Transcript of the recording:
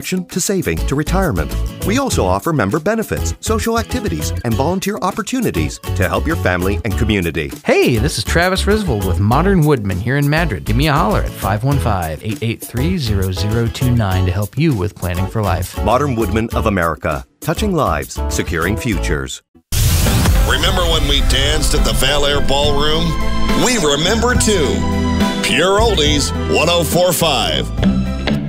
education to saving to retirement. We also offer member benefits, social activities, and volunteer opportunities to help your family and community. Hey, this is Travis Risvold with Modern Woodman here in Madrid. Give me a holler at 515-883-0029 to help you with planning for life. Modern Woodman of America. Touching lives, securing futures. Remember when we danced at the Val Air Ballroom? We remember too. Pure Oldies 104.5.